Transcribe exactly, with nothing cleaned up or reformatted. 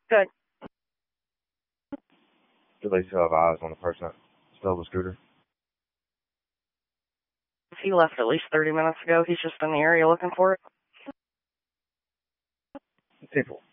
Good. Do they still have eyes on the person that stole the scooter? He left at least thirty minutes ago. He's just in the area looking for it. Simple.